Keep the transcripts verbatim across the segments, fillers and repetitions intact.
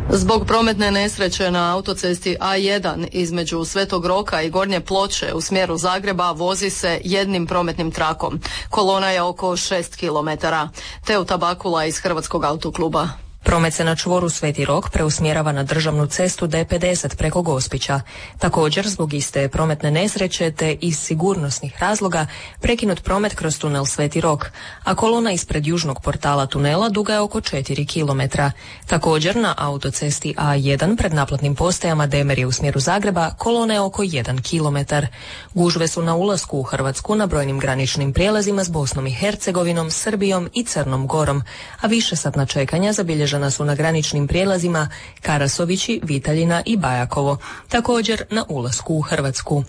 Zbog prometne nesreće na autocesti A jedan između Svetog Roka i Gornje Ploče u smjeru Zagreba vozi se jednim prometnim trakom. Kolona je oko šest kilometara. Teo Tabakula iz Hrvatskog autokluba. Promet se na čvoru Sveti Rok preusmjerava na državnu cestu D pedeset preko Gospića. Također, zbog iste prometne nesreće te iz sigurnosnih razloga prekinut promet kroz tunel Sveti Rok, a kolona ispred južnog portala tunela duga je oko četiri kilometra. Također, na autocesti A jedan pred naplatnim postajama Demerje u smjeru Zagreba kolona je oko jedan kilometar. Gužve su na ulasku u Hrvatsku na brojnim graničnim prijelazima s Bosnom i Hercegovinom, Srbijom i Crnom Gorom, a višesatna čekanja zabilježena žena su na graničnim prijelazima Karasovići, Vitaljina i Bajakovo, također na ulasku u Hrvatsku.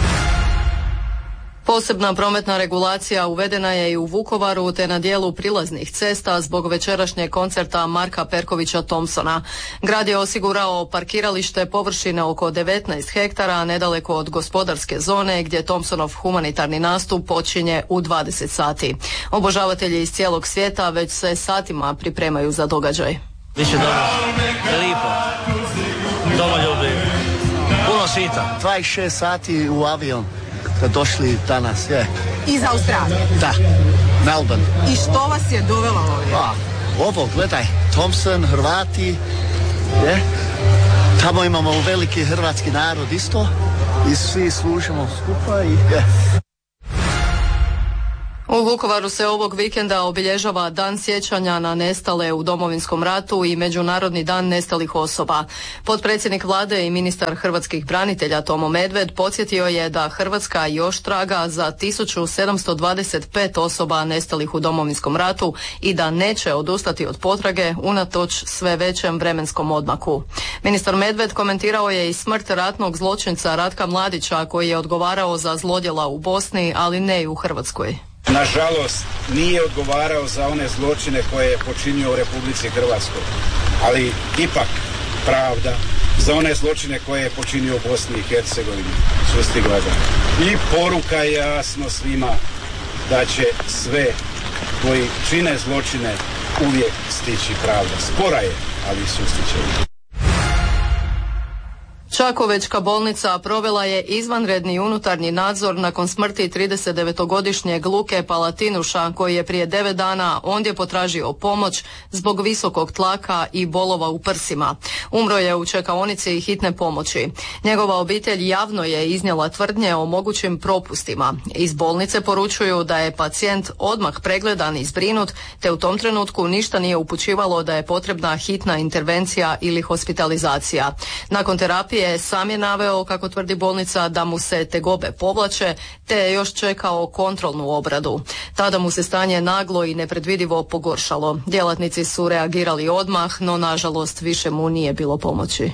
Posebna prometna regulacija uvedena je i u Vukovaru te na dijelu prilaznih cesta zbog večerašnjeg koncerta Marka Perkovića Thompsona. Grad je osigurao parkiralište površine oko devetnaest hektara nedaleko od gospodarske zone gdje Thompsonov humanitarni nastup počinje u dvadeset sati. Obožavatelji iz cijelog svijeta već se satima pripremaju za događaj. Biće dobro, lipo, domoljubi, puno svita. dvadeset šest sati u avion. Došli danas, je. Iz Australije? Da, Melbourne. I što vas je dovelo ovdje? A, ovo, gledaj, Thompson, Hrvati, je. Tamo imamo veliki hrvatski narod isto i svi služimo skupa i je. U Vukovaru se ovog vikenda obilježava Dan sjećanja na nestale u Domovinskom ratu i Međunarodni dan nestalih osoba. Potpredsjednik vlade i ministar hrvatskih branitelja Tomo Medved podsjetio je da Hrvatska još traga za tisuću sedamsto dvadeset pet osoba nestalih u Domovinskom ratu i da neće odustati od potrage unatoč sve većem vremenskom odmaku. Ministar Medved komentirao je i smrt ratnog zločinca Ratka Mladića koji je odgovarao za zlodjela u Bosni, ali ne i u Hrvatskoj. Nažalost, nije odgovarao za one zločine koje je počinio u Republici Hrvatskoj, ali ipak pravda za one zločine koje je počinio u Bosni i Hercegovini sustigla ga. I poruka je jasno svima da će sve koji čine zločine uvijek stići pravda. Spora je, ali sustiće. Čakovečka bolnica provela je izvanredni unutarnji nadzor nakon smrti tridesetdevetogodišnjeg Luke Palatinuša koji je prije devet dana ondje potražio pomoć zbog visokog tlaka i bolova u prsima. Umro je u čekaonici hitne pomoći. Njegova obitelj javno je iznijela tvrdnje o mogućim propustima. Iz bolnice poručuju da je pacijent odmah pregledan i zbrinut, te u tom trenutku ništa nije upućivalo da je potrebna hitna intervencija ili hospitalizacija. Nakon terapije sam je naveo, kako tvrdi bolnica, da mu se tegobe povlače, te je još čekao kontrolnu obradu. Tada mu se stanje naglo i nepredvidivo pogoršalo. Djelatnici su reagirali odmah, no nažalost više mu nije bilo pomoći.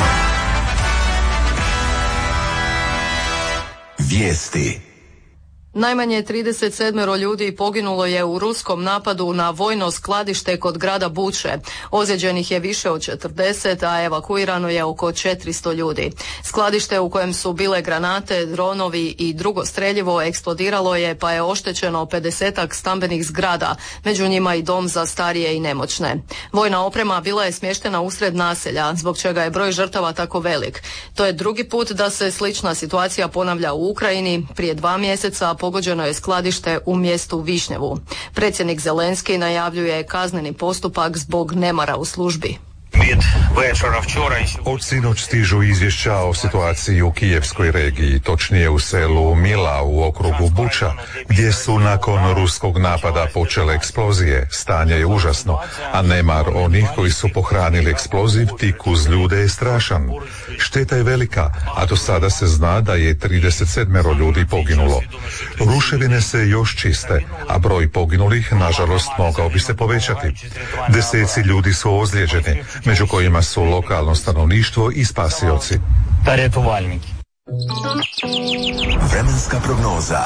Vijesti. Najmanje trideset sedam ljudi poginulo je u ruskom napadu na vojno skladište kod grada Buče. Ozlijeđenih je više od četrdeset, a evakuirano je oko četiristo ljudi. Skladište u kojem su bile granate, dronovi i drugo streljivo eksplodiralo je, pa je oštećeno pedesetak stambenih zgrada, među njima i dom za starije i nemoćne. Vojna oprema bila je smještena usred naselja, zbog čega je broj žrtava tako velik. To je drugi put da se slična situacija ponavlja u Ukrajini. Prije dva mjeseca pogođeno je skladište u mjestu Višnjevu. Predsjednik Zelenski najavljuje kazneni postupak zbog nemara u službi. Od sinoć stižu izvješća o situaciji u kijevskoj regiji, točnije u selu Mila u okrugu Buča, gdje su nakon ruskog napada počele eksplozije. Stanje je užasno, a nemar onih koji su pohranili eksploziv tik uz ljude je strašan. Šteta je velika, a do sada se zna da je trideset sedam ljudi poginulo. Ruševine se još čiste, a broj poginulih, nažalost, mogao bi se povećati. Deseci ljudi su ozlijeđeni, među kojima su lokalno stanovništvo i spasioci. Vremenska prognoza.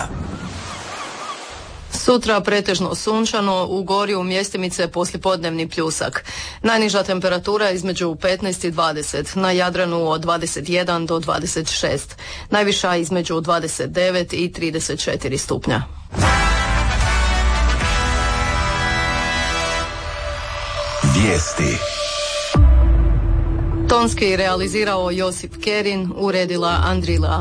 Sutra pretežno sunčano, u Gorju mjestimice poslijepodnevni pljusak. Najniža temperatura između petnaest i dvadeset, na Jadranu od dvadeset jedan do dvadeset šest, najviša između dvadeset devet i trideset četiri stupnja. Vijesti. Tonski realizirao Josip Kerin, uredila Andrila